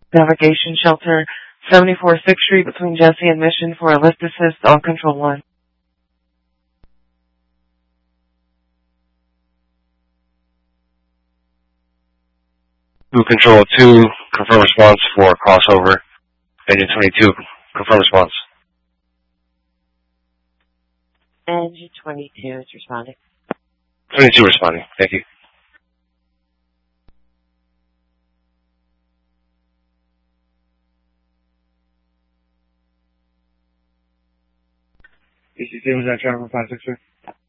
Navigation Shelter, 74 6th Street between Jesse and Mission for a lift assist on Control 1. Blue Control 2, confirm response for crossover. Engine 22, confirm response. Engine 22 is responding. 22 responding. Thank you. DC was that Trevor 563?